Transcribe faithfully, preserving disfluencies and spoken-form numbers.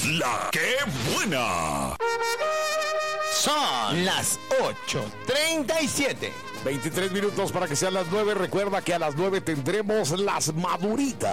La que buena. Son las ocho treinta y siete. veintitrés minutos para que sean las nueve. Recuerda que a las nueve tendremos las maduritas.